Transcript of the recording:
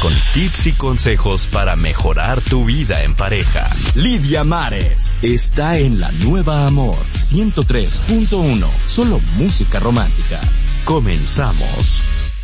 con tips y consejos para mejorar tu vida en pareja. Lidia Mares está en La Nueva Amor 103.1. Solo música romántica. Comenzamos.